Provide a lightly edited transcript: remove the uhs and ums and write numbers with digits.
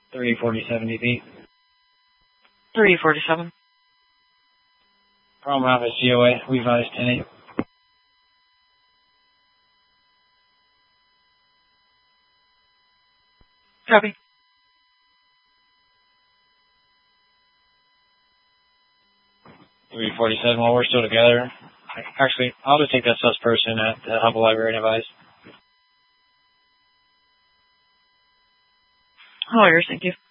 347 DP. 347. Problem Alpha COA, we advise 10-8. Copy. 347, while we're still together. Actually, I'll just take that sus person at the Hubble Library and advise. Oh, yours, thank you.